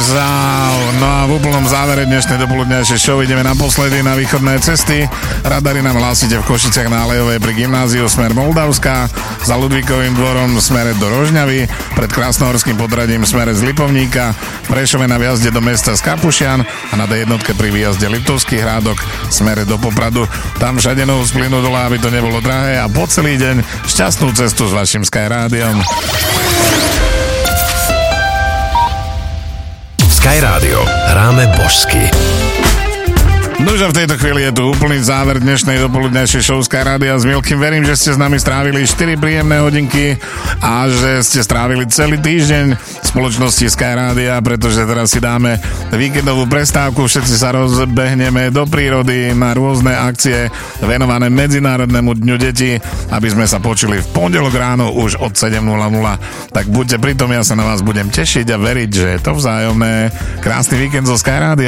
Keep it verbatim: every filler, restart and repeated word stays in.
Zau. No a v úplnom závere dnešnej dopoludňajšej show ideme naposledy na východné cesty. Radari nám hlásite v Košiciach na Alejovej pri gymnáziu smer Moldavska, za Ludvíkovým dvorom smere do Rožňavy, pred Krásnohorským podradím smere z Lipovníka, v Prešove na vjazde do mesta z Kapušian a na dé jednotke pri výjazde Liptovský Hrádok smere do Popradu. Tam všade nohu z plynu dole, aby to nebolo drahé a po celý deň šťastnú cestu s vašim Sky Rádiom. Sky Rádio. Hráme božsky. Nože v tejto chvíli je tu úplný záver dnešnej dopoludňajšej show Sky Rádia s Milkym. Verím, že ste s nami strávili štyri príjemné hodinky a že ste strávili celý týždeň v spoločnosti Sky Rádia, pretože teraz si dáme víkendovú prestávku, všetci sa rozbehneme do prírody na rôzne akcie venované Medzinárodnému dňu detí, aby sme sa počuli v pondelok ráno už od sedem nula nula. Tak buďte pritom, ja sa na vás budem tešiť a veriť, že je to vzájomné. Krásny víkend zo Sky Rádia.